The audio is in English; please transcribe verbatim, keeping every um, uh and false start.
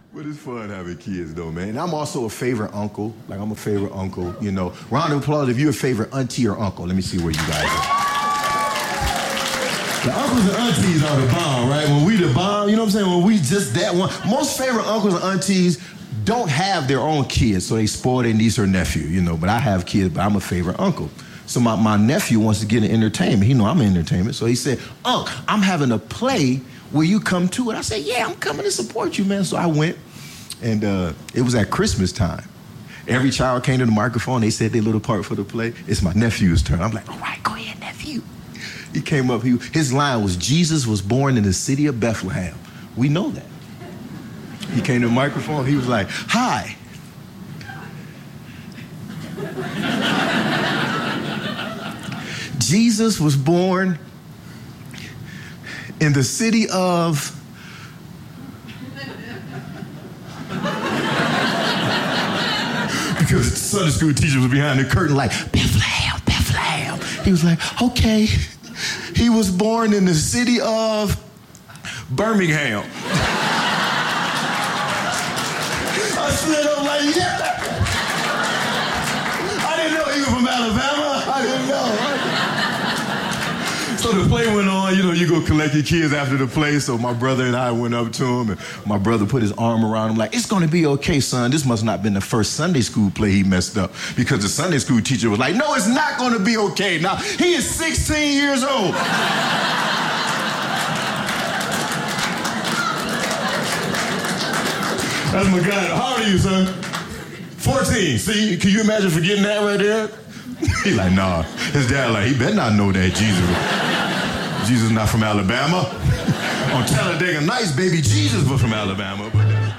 But it's fun having kids, though, man. And I'm also a favorite uncle. Like, I'm a favorite uncle, you know. Round of applause if you're a favorite auntie or uncle. Let me see where you guys are. The uncles and aunties are the bomb, right? When we the bomb, you know what I'm saying? When we just that one. Most favorite uncles and aunties don't have their own kids, so they spoil their niece or nephew, you know. But I have kids, but I'm a favorite uncle. So my, my nephew wants to get in entertainment. He know I'm in entertainment. So he said, Unc, I'm having a play. Will you come to it? I said, yeah, I'm coming to support you, man. So I went, and uh, it was at Christmas time. Every child came to the microphone. They said their little part for the play. It's my nephew's turn. I'm like, all right, go ahead, nephew. He came up. He, his line was, Jesus was born in the city of Bethlehem. We know that. He came to the microphone. He was like, hi. Jesus was born in the city of... Because the Sunday school teacher was behind the curtain like, Bethlehem, Bethlehem. He was like, okay. He was born in the city of Birmingham. I stood up like, yeah. I didn't know he was from Alabama. I didn't know. So the play went on, you know, you go collect your kids after the play. So my brother and I went up to him, and my brother put his arm around him like, it's gonna be okay, son. This must not have been the first Sunday school play he messed up, because the Sunday school teacher was like, no, it's not gonna be okay. Now, he is sixteen years old. That's my guy. How old are you, son? fourteen. See, can you imagine forgetting that right there? He like, nah. His dad like, he better not know that Jesus. Jesus not from Alabama. On Talladega Nights, baby, Jesus was from Alabama. But